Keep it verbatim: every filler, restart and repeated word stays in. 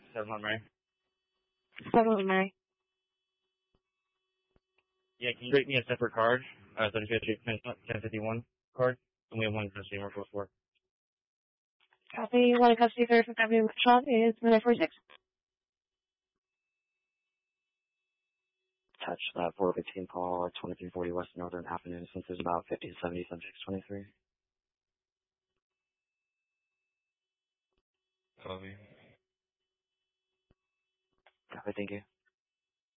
seven on Mary. seven on Mary. Yeah, can you rate me a separate card? Uh, thirty-fifth Street, ten fifty-one card? And we have one custody more close for. Copy. One in custody for Fifth Avenue Shop is Midnight forty-six. Touch that four fifteen call at twenty-three forty West Northern Avenue since there's about fifty to seventy subjects twenty-three. Copy. Copy, thank you.